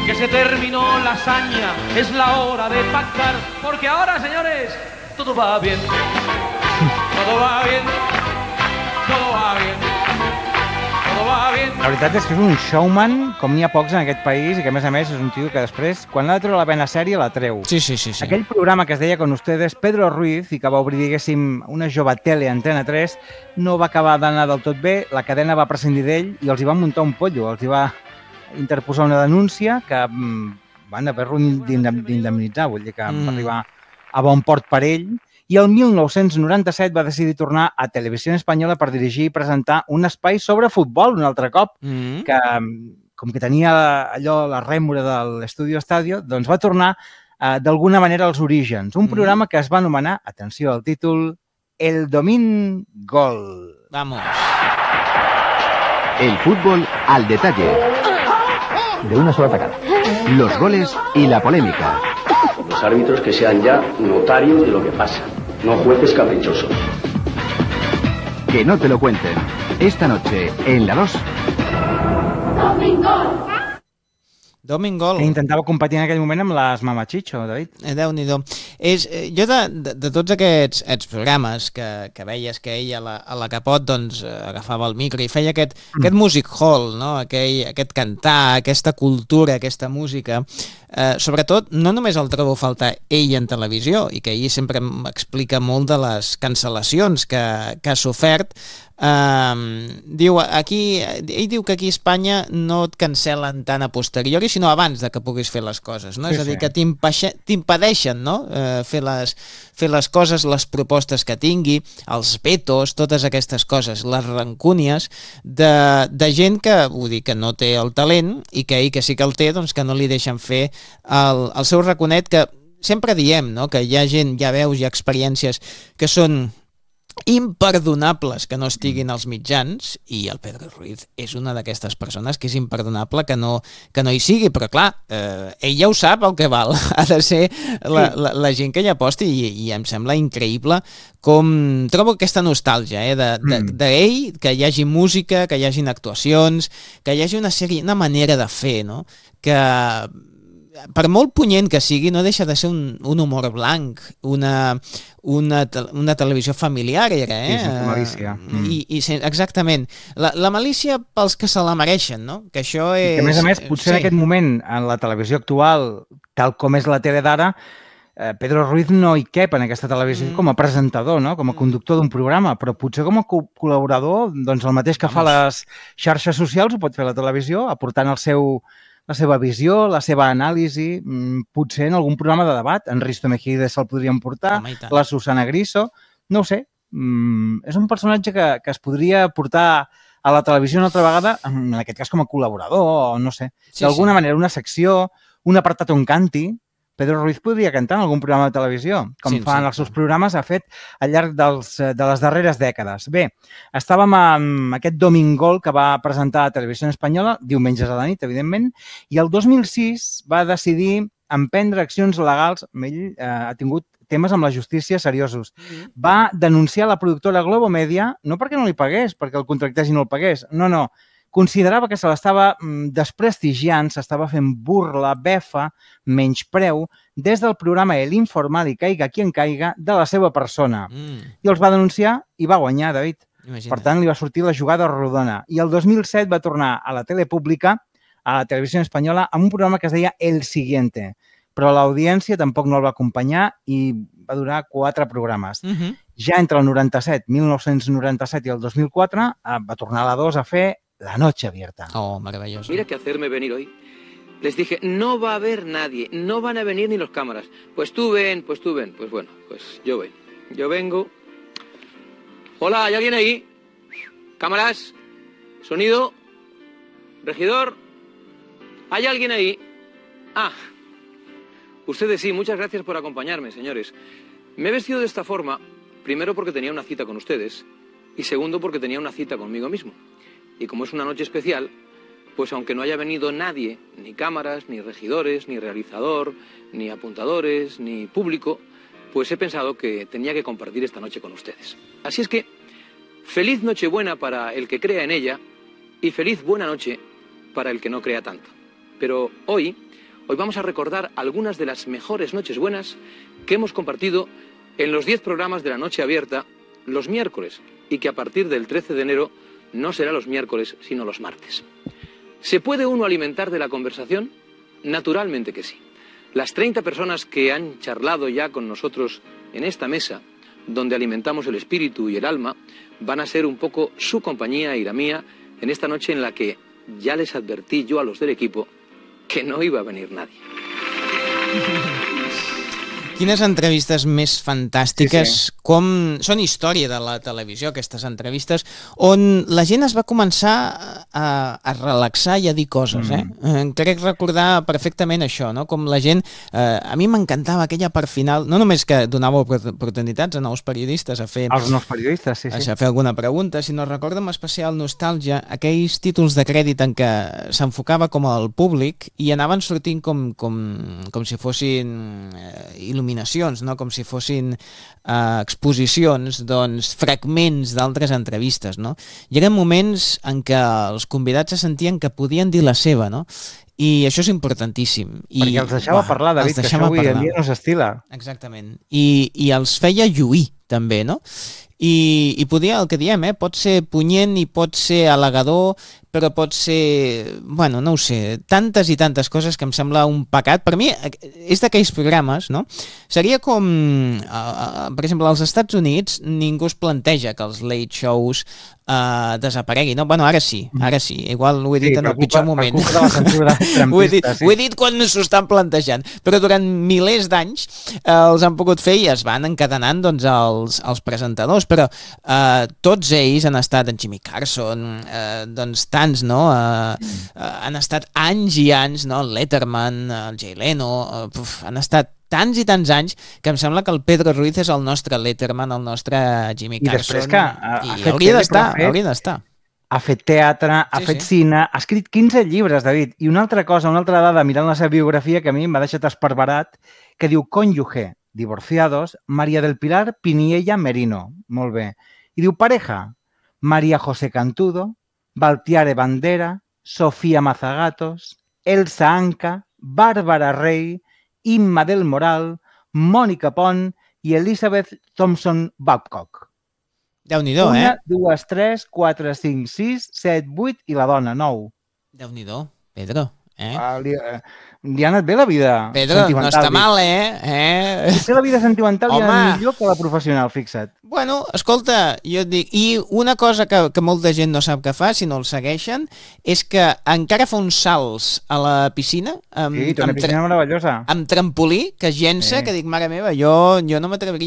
que se terminó la hazaña, es la hora de pactar, porque ahora, señores, todo va bien, todo va bien, todo va bien, todo va bien. La veritat és que és un showman, com n'hi ha pocs en aquest país, i que, a més, és un tio que després, quan ha de treure la vena sèrie, la treu. Sí. Aquell programa que es deia Con ustedes, Pedro Ruiz, i que va obrir, diguéssim, una jove tele a Antena 3, no va acabar d'anar del tot bé, la cadena va prescindir d'ell i els hi va muntar un pollo, els hi va interposar una denúncia que van haver-lo d'indemnitzar, vull dir que va arribar a bon port per ell, i el 1997 va decidir tornar a Televisió Espanyola per dirigir i presentar un espai sobre futbol un altre cop, que com que tenia allò, la rèmora de l'Estudio Estadio, doncs va tornar d'alguna manera als orígens. Un programa que es va anomenar, atenció al títol, El Domingol. Vamos. El fútbol al detalle. De una sola tacada. Los goles y la polémica. Los árbitros que sean ya notarios de lo que pasa, no jueces caprichosos. Que no te lo cuenten. Esta noche, en la 2... Domingol. Que intentava competir en aquell moment amb les Mamachicho, David. Déu-n'hi-do. Jo de tots aquests programes que veies que ell a la Capot doncs, agafava el micro i feia aquest music hall, no? Aquest cantar, aquesta cultura, aquesta música, sobretot no només el trobo a faltar ell en televisió i que ell sempre m'explica molt de les cancel·lacions que ha sofert. Ell diu que aquí a Espanya no et cancel·len tant a posteriori sinó abans de que puguis fer les coses, no? És a dir, que t'impedeixen, no? Fer les coses, les propostes que tingui, els vetos, totes aquestes coses, les rancúnies de gent que, vull dir, que no té el talent i que ell que sí que el té, doncs que no li deixen fer el seu raconet, que sempre diem, no? Que hi ha gent, hi ha veus, hi ha experiències que són imperdonables que no estiguin als mitjans, i el Pedro Ruiz és una d'aquestes persones que és imperdonable que no hi sigui, però clar, ell ja ho sap el que val, ha de ser la gent que hi aposti, i em sembla increïble com trobo aquesta nostàlgia d'ell, que hi hagi música, que hi hagin actuacions, que hi hagi una manera de fer, no? Que per molt punyent que sigui, no deixa de ser un humor blanc, una televisió familiar, era, Sí, sense malícia. Exactament. La malícia pels que se la mereixen, no? Que això és... Que, a més, potser en aquest moment, en la televisió actual, tal com és la tele d'ara, Pedro Ruiz no hi cap en aquesta televisió com a presentador, no? Com a conductor d'un programa, però potser com a col·laborador, doncs el mateix que fa les xarxes socials ho pot fer la televisió, aportant la seva visió, la seva anàlisi, potser en algun programa de debat. En Risto Mejide se'l podrien portar, la Susana Griso, no ho sé. És un personatge que es podria portar a la televisió una altra vegada, en aquest cas com a col·laborador, o no sé, d'alguna manera, una secció, un apartat on canti. Pedro Ruiz podria cantar en algun programa de televisió, com fa en els seus programes, ha fet al llarg de les darreres dècades. Bé, estàvem amb aquest Domingol que va presentar a Televisió Espanyola, diumenges a la nit, evidentment, i el 2006 va decidir emprendre accions legals. Ell ha tingut temes amb la justícia seriosos. Va denunciar la productora Globo Media, no perquè no li pagués, perquè el contractés i no el pagués, no. Considerava que se l'estava desprestigiant, s'estava fent burla, befa, menyspreu, des del programa El Informal i Caiga qui en caiga de la seva persona. I els va denunciar i va guanyar, David. Per tant, li va sortir la jugada rodona. I el 2007 va tornar a la tele pública, a la Televisió Espanyola, amb un programa que es deia El Siguiente. Però l'audiència tampoc no el va acompanyar i va durar 4 programes. Ja entre el 1997 i el 2004 va tornar a la 2 a fer La Noche Abierta. Oh, maravilloso. Mira que hacerme venir hoy. Les dije, no va a haber nadie, no van a venir ni los cámaras. Pues tú ven. Pues bueno, pues yo ven. Yo vengo. Hola, ¿hay alguien ahí? Cámaras, sonido, regidor. ¿Hay alguien ahí? Ah, ustedes sí, muchas gracias por acompañarme, señores. Me he vestido de esta forma, primero porque tenía una cita con ustedes y segundo porque tenía una cita conmigo mismo. Y como es una noche especial, pues aunque no haya venido nadie, ni cámaras, ni regidores, ni realizador, ni apuntadores, ni público, pues he pensado que tenía que compartir esta noche con ustedes. Así es que, feliz Nochebuena para el que crea en ella y feliz buena noche para el que no crea tanto. Pero hoy Hoy vamos a recordar algunas de las mejores Nochebuenas que hemos compartido en los 10 programas de la Noche Abierta los miércoles, y que a partir del 13 de enero no será los miércoles, sino los martes. ¿Se puede uno alimentar de la conversación? Naturalmente que sí. Las 30 personas que han charlado ya con nosotros en esta mesa, donde alimentamos el espíritu y el alma, van a ser un poco su compañía y la mía en esta noche en la que ya les advertí yo a los del equipo que no iba a venir nadie. Quines entrevistes més fantàstiques, com són història de la televisió, aquestes entrevistes, on la gent es va començar a relaxar i a dir coses. Crec recordar perfectament això, no? Com la gent... A mi m'encantava aquella part final, no només que donava oportunitats a nous periodistes a fer... Els nous periodistes, sí. A fer alguna pregunta, sinó recordo amb especial nostàlgia aquells títols de crèdit en què s'enfocava com al públic i anaven sortint com si fossin il·luminacions, no? Com si fossin exposicions, doncs, fragments d'altres entrevistes, no? I eren moments en què els convidats se sentien que podien dir la seva, no? I això és importantíssim. Perquè els deixava parlar, David, que això avui en dia no s'estila. Exactament. I els feia lluir, també, no? I podia, el que diem, pot ser punyent i pot ser halagador, però pot ser, bueno, no ho sé, tantes i tantes coses que em sembla un pecat. Per mi és d'aquells programes, no? Seria com, per exemple, als Estats Units ningú es planteja que els late shows desapareguin, no? Bueno, ara sí, igual ho he dit en el pitjor moment. Ho he dit quan s'ho estan plantejant, però durant milers d'anys els han pogut fer i es van encadenant doncs els presentadors, però tots ells han estat, en Jimmy Carson, doncs tants, no? Han estat anys i anys, no? El Letterman, el Jay Leno, han estat tants i tants anys que em sembla que el Pedro Ruiz és el nostre Letterman, el nostre Jimmy Carson. I després que hauria d'estar. Ha fet teatre, ha fet cine, ha escrit 15 llibres, David. I una altra cosa, una altra dada, mirant la seva biografia, que a mi m'ha deixat esparverat, que diu cònyuge, divorciados, María del Pilar Piniella Merino. Molt bé. I diu pareja, María José Cantudo, Baltiare Bandera, Sofía Mazagatos, Elsa Anca, Bàrbara Rey, Imma del Moral, Mònica Pont i Elizabeth Thompson Babcock. Déu-n'hi-do, 1, 2, 3, 4, 5, 6, 7, 8 i la dona, 9. Déu-n'hi-do, Pedro. Li ha anat bé la vida Pedro, sentimental. no està mal, Potser la vida sentimental li ha anat millor que la professional, fixa't. Bueno, escolta, jo et dic, i una cosa que molta gent no sap que fa, si no el segueixen, és que encara fa uns salts a la piscina, Sí, té una piscina meravellosa. amb trampolí, que es llença, que dic, mare meva, jo no m'atreviria